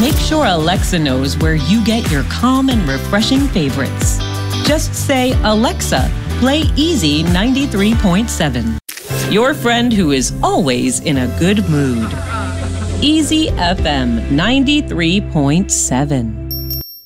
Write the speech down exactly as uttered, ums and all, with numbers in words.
Make sure Alexa knows where you get your calm and refreshing favorites. Just say, Alexa, play Easy ninety-three point seven. Your friend who is always in a good mood. Easy F M ninety-three point seven.